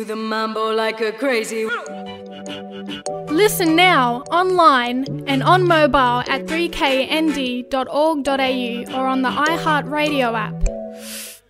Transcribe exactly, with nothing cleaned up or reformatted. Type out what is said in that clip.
The mambo like a crazy. Listen now, online and on mobile at three k n d dot org dot a u or on the iHeartRadio app.